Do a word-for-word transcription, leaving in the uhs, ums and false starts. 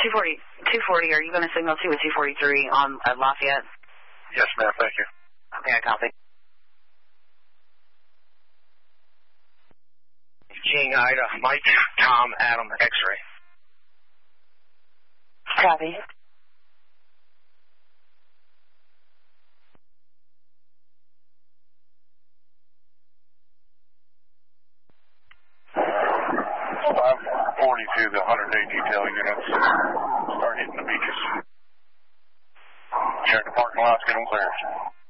two forty, two forty, are you going to signal to a two forty-three on uh, Lafayette? Yes, ma'am, thank you. Okay, I copy. King, Ida, Mike, Tom, Adam, X-ray. Copy. five forty to the one hundred eight detail units. Start hitting the beaches. Check the parking lots, get them cleared.